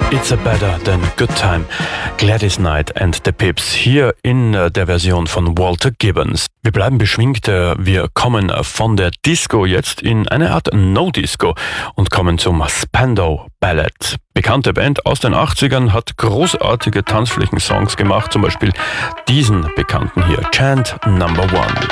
It's a Better Than Good Time. Gladys Knight and the Pips hier in der Version von Walter Gibbons. Wir bleiben beschwingt, wir kommen von der Disco jetzt in eine Art No-Disco und kommen zum Spandau Ballet. Bekannte Band aus den 80ern, hat großartige Tanzflächen-Songs gemacht, zum Beispiel diesen bekannten hier, Chant Number One.